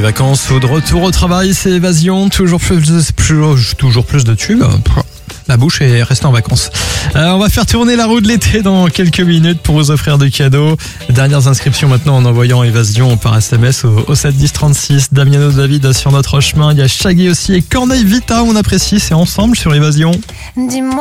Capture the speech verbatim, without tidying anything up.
vacances ou de retour au travail, c'est Évasion, toujours plus de, plus, toujours plus de tubes. La bouche est restée en vacances. Euh, on va faire tourner la roue de l'été dans quelques minutes pour vous offrir des cadeaux. Dernières inscriptions maintenant en envoyant Évasion par S M S au, au sept dix trente-six. Damiano David sur notre chemin. Il y a Shaggy aussi et Corneille Vita, on apprécie. C'est ensemble sur Évasion. Dis-moi.